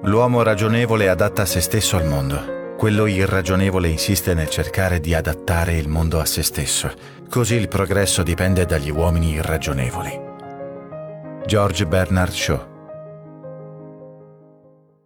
L'uomo ragionevole adatta se stesso al mondo. Quello irragionevole insiste nel cercare di adattare il mondo a se stesso. Così il progresso dipende dagli uomini irragionevoli. George Bernard Shaw.